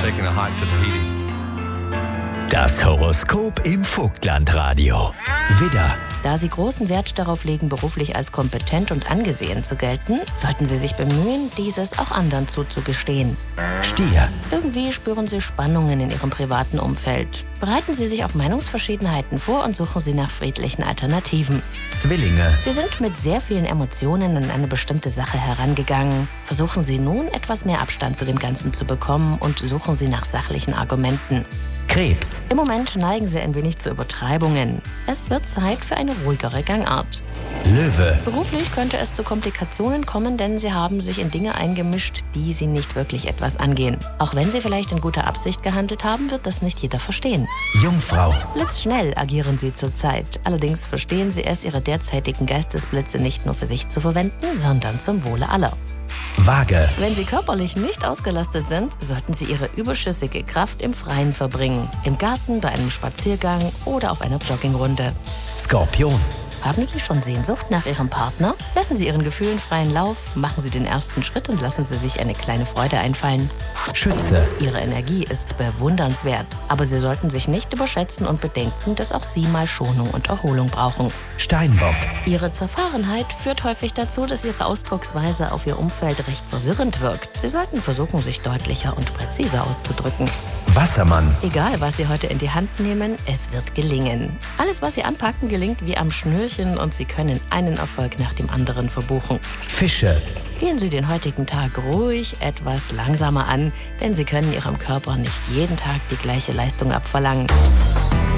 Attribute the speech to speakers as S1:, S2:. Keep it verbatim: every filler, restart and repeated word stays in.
S1: taking a hike to Tahiti.
S2: Das Horoskop im Vogtlandradio. Widder.
S3: Da Sie großen Wert darauf legen, beruflich als kompetent und angesehen zu gelten, sollten Sie sich bemühen, dieses auch anderen zuzugestehen.
S2: Stier.
S3: Irgendwie spüren Sie Spannungen in Ihrem privaten Umfeld. Bereiten Sie sich auf Meinungsverschiedenheiten vor und suchen Sie nach friedlichen Alternativen.
S2: Zwillinge.
S3: Sie sind mit sehr vielen Emotionen an eine bestimmte Sache herangegangen. Versuchen Sie nun, etwas mehr Abstand zu dem Ganzen zu bekommen und suchen Sie nach sachlichen Argumenten.
S2: Krebs.
S3: Im Moment neigen Sie ein wenig zu Übertreibungen. Es wird Zeit für eine ruhigere Gangart.
S2: Löwe.
S3: Beruflich könnte es zu Komplikationen kommen, denn Sie haben sich in Dinge eingemischt, die Sie nicht wirklich etwas angehen. Auch wenn Sie vielleicht in guter Absicht gehandelt haben, wird das nicht jeder verstehen.
S2: Jungfrau.
S3: Blitzschnell agieren Sie zurzeit. Allerdings verstehen Sie es, Ihre derzeitigen Geistesblitze nicht nur für sich zu verwenden, sondern zum Wohle aller.
S2: Waage.
S3: Wenn Sie körperlich nicht ausgelastet sind, sollten Sie Ihre überschüssige Kraft im Freien verbringen. Im Garten, bei einem Spaziergang oder auf einer Joggingrunde.
S2: Skorpion.
S3: Haben Sie schon Sehnsucht nach Ihrem Partner? Lassen Sie Ihren Gefühlen freien Lauf, machen Sie den ersten Schritt und lassen Sie sich eine kleine Freude einfallen.
S2: Schütze.
S3: Ihre Energie ist bewundernswert, aber Sie sollten sich nicht überschätzen und bedenken, dass auch Sie mal Schonung und Erholung brauchen.
S2: Steinbock.
S3: Ihre Zerfahrenheit führt häufig dazu, dass Ihre Ausdrucksweise auf Ihr Umfeld recht verwirrend wirkt. Sie sollten versuchen, sich deutlicher und präziser auszudrücken.
S2: Wassermann.
S3: Egal, was Sie heute in die Hand nehmen, es wird gelingen. Alles, was Sie anpacken, gelingt wie am Schnürchen und Sie können einen Erfolg nach dem anderen verbuchen.
S2: Fische.
S3: Gehen Sie den heutigen Tag ruhig etwas langsamer an, denn Sie können Ihrem Körper nicht jeden Tag die gleiche Leistung abverlangen.